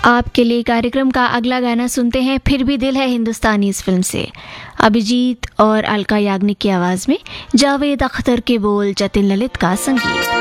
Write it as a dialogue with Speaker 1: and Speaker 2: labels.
Speaker 1: आपके लिए कार्यक्रम का अगला गाना सुनते हैं, फिर भी दिल है हिंदुस्तानी, इस फिल्म से। अभिजीत और अलका याग्निक की आवाज़ में, जावेद अख्तर के बोल, जतिन ललित का संगीत।